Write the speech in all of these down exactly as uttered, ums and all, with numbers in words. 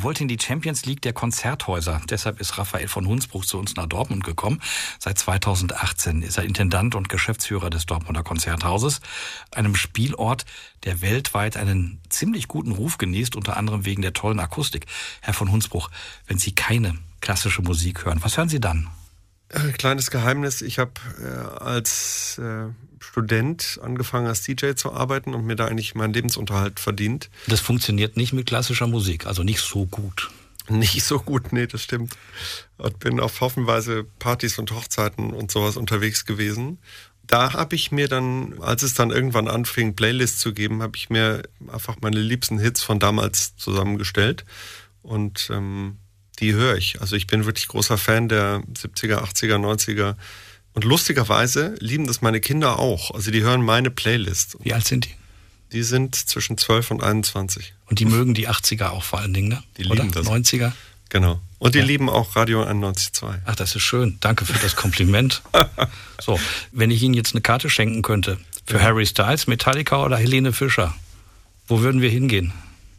Er wollte in die Champions League der Konzerthäuser. Deshalb ist Raphael von Hunsbruch zu uns nach Dortmund gekommen. Seit zweitausendachtzehn ist er Intendant und Geschäftsführer des Dortmunder Konzerthauses, einem Spielort, der weltweit einen ziemlich guten Ruf genießt, unter anderem wegen der tollen Akustik. Herr von Hunsbruch, wenn Sie keine klassische Musik hören, was hören Sie dann? Äh, kleines Geheimnis, ich habe äh, als äh, Student angefangen als D J zu arbeiten und mir da eigentlich meinen Lebensunterhalt verdient. Das funktioniert nicht mit klassischer Musik, also nicht so gut. Nicht so gut, nee, das stimmt. Ich bin auf haufenweise Partys und Hochzeiten und sowas unterwegs gewesen. Da habe ich mir dann, als es dann irgendwann anfing, Playlists zu geben, habe ich mir einfach meine liebsten Hits von damals zusammengestellt und ähm, die höre ich. Also ich bin wirklich großer Fan der siebziger, achtziger, neunziger. Und lustigerweise lieben das meine Kinder auch. Also die hören meine Playlist. Wie alt sind die? Die sind zwischen zwölf und einundzwanzig. Und die mögen die achtziger auch vor allen Dingen, ne? Die lieben das. neunziger? Genau. Und die ja. lieben auch Radio einundneunzig Komma zwei. Ach, das ist schön. Danke für das Kompliment. So, wenn ich Ihnen jetzt eine Karte schenken könnte, für ja. Harry Styles, Metallica oder Helene Fischer, wo würden wir hingehen?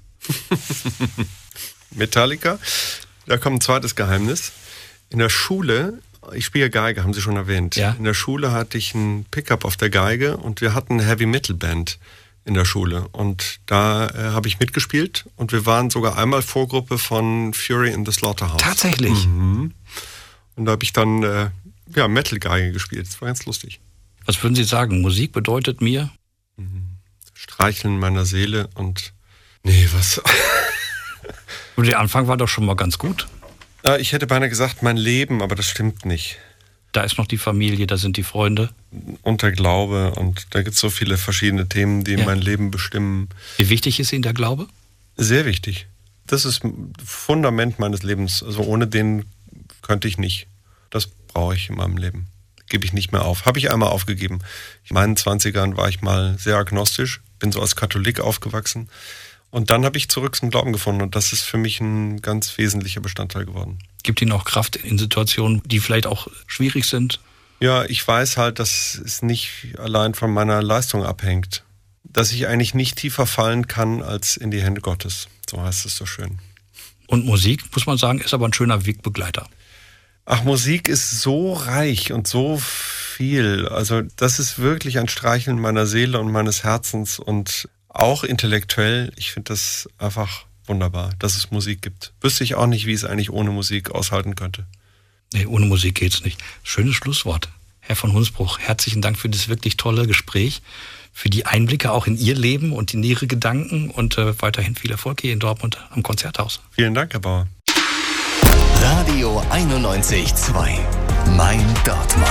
Metallica. Da kommt ein zweites Geheimnis. In der Schule, ich spiele Geige, haben Sie schon erwähnt. Ja. In der Schule hatte ich einen Pickup auf der Geige und wir hatten eine Heavy-Metal-Band in der Schule. Und da äh, habe ich mitgespielt und wir waren sogar einmal Vorgruppe von Fury in the Slaughterhouse. Tatsächlich? Mhm. Und da habe ich dann äh, ja, Metal-Geige gespielt. Das war ganz lustig. Was würden Sie sagen? Musik bedeutet mir? Mhm. Streicheln meiner Seele und... Nee, was... Und der Anfang war doch schon mal ganz gut. Ich hätte beinahe gesagt, mein Leben, aber das stimmt nicht. Da ist noch die Familie, da sind die Freunde. Und der Glaube und da gibt es so viele verschiedene Themen, die ja. mein Leben bestimmen. Wie wichtig ist Ihnen der Glaube? Sehr wichtig. Das ist Fundament meines Lebens. Also ohne den könnte ich nicht. Das brauche ich in meinem Leben. Gebe ich nicht mehr auf. Habe ich einmal aufgegeben. In meinen zwanzigern war ich mal sehr agnostisch, bin so als Katholik aufgewachsen. Und dann habe ich zurück zum Glauben gefunden und das ist für mich ein ganz wesentlicher Bestandteil geworden. Gibt Ihnen auch Kraft in Situationen, die vielleicht auch schwierig sind? Ja, ich weiß halt, dass es nicht allein von meiner Leistung abhängt. Dass ich eigentlich nicht tiefer fallen kann als in die Hände Gottes. So heißt es so schön. Und Musik, muss man sagen, ist aber ein schöner Wegbegleiter. Ach, Musik ist so reich und so viel. Also das ist wirklich ein Streicheln meiner Seele und meines Herzens und auch intellektuell, ich finde das einfach wunderbar, dass es Musik gibt. Wüsste ich auch nicht, wie es eigentlich ohne Musik aushalten könnte. Nee, ohne Musik geht's nicht. Schönes Schlusswort. Herr von Hunsbruch, herzlichen Dank für das wirklich tolle Gespräch, für die Einblicke auch in Ihr Leben und in Ihre Gedanken und äh, weiterhin viel Erfolg hier in Dortmund am Konzerthaus. Vielen Dank, Herr Bauer. Radio einundneunzig Komma zwei. Mein Dortmund.